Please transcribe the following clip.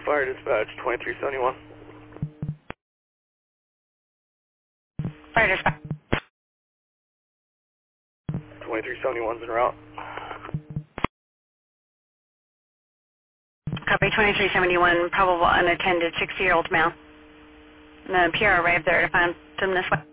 Fire dispatch 2371. Fire dispatch. 2371's en route. Copy 2371, probable unattended 60-year-old male. And the PR arrived there to find them this way.